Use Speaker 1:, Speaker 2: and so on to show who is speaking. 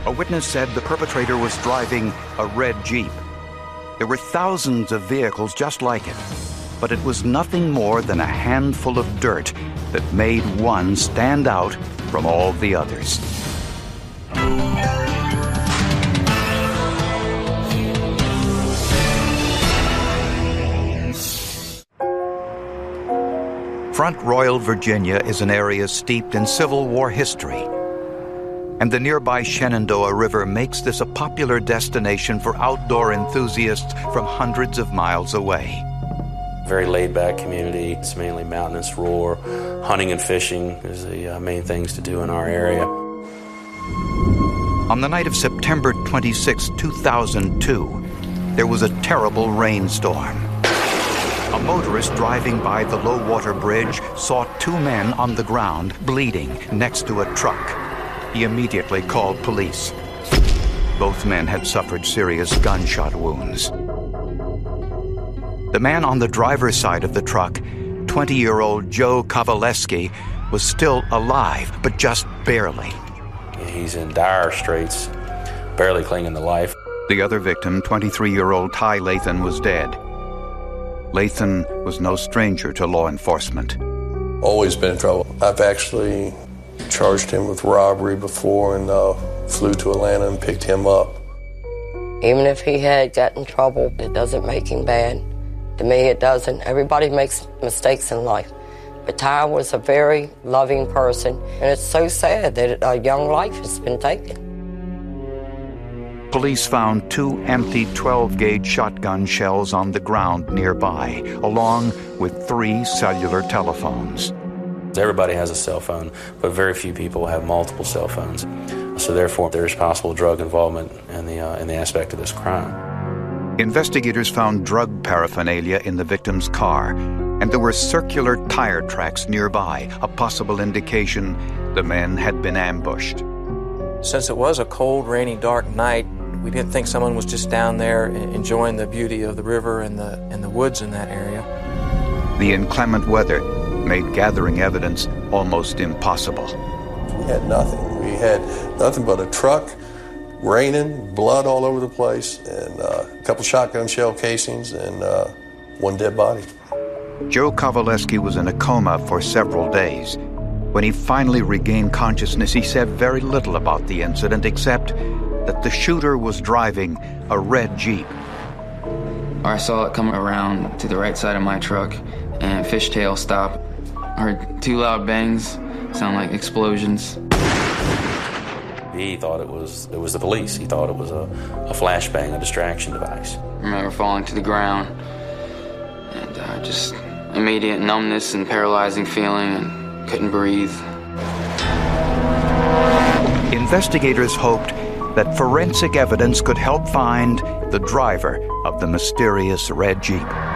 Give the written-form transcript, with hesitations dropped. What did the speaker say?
Speaker 1: A witness said the perpetrator was driving a red Jeep. There were thousands of vehicles just like it, but it was nothing more than a handful of dirt that made one stand out from all the others. Front Royal, Virginia is an area steeped in Civil War history, and the nearby Shenandoah River makes this a popular destination for outdoor enthusiasts from hundreds of miles away.
Speaker 2: Very laid-back community. It's mainly mountainous roar. Hunting and fishing is the main things to do in our area.
Speaker 1: On the night of September 26, 2002, there was a terrible rainstorm. A motorist driving by the low-water bridge saw two men on the ground bleeding next to a truck. He immediately called police. Both men had suffered serious gunshot wounds. The man on the driver's side of the truck, 20-year-old Joe Kovaleski, was still alive, but just barely.
Speaker 2: He's in dire straits, barely clinging to life.
Speaker 1: The other victim, 23-year-old Ty Lathan, was dead. Lathan was no stranger to law enforcement.
Speaker 3: Always been in trouble. I've actually charged him with robbery before and flew to Atlanta and picked him up.
Speaker 4: Even if he had gotten in trouble, it doesn't make him bad. To me, it doesn't. Everybody makes mistakes in life. But Ty was a very loving person, and it's so sad that a young life has been taken.
Speaker 1: Police found two empty 12-gauge shotgun shells on the ground nearby, along with 3 cellular telephones.
Speaker 2: Everybody has a cell phone, but very few people have multiple cell phones. So therefore, there's possible drug involvement in the aspect of this crime.
Speaker 1: Investigators found drug paraphernalia in the victim's car, and there were circular tire tracks nearby, a possible indication the men had been ambushed.
Speaker 5: Since it was a cold, rainy, dark night, we didn't think someone was just down there enjoying the beauty of the river and the woods in that area.
Speaker 1: The inclement weather made gathering evidence almost impossible.
Speaker 3: We had nothing. We had nothing but a truck, raining, blood all over the place, and a couple shotgun shell casings, and one dead body.
Speaker 1: Joe Kovaleski was in a coma for several days. When he finally regained consciousness, he said very little about the incident except that the shooter was driving a red Jeep.
Speaker 6: I saw it come around to the right side of my truck and fishtail stop. I heard 2 loud bangs, sound like explosions.
Speaker 2: He thought it was the police. He thought it was a flashbang, a distraction device.
Speaker 6: I remember falling to the ground and just immediate numbness and paralyzing feeling and couldn't breathe.
Speaker 1: Investigators hoped that forensic evidence could help find the driver of the mysterious red Jeep.